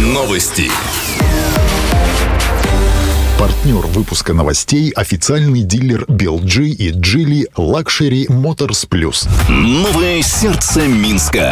Новости. Партнер выпуска новостей – официальный дилер BLG и Geely Luxury Motors Plus. Новое сердце Минска.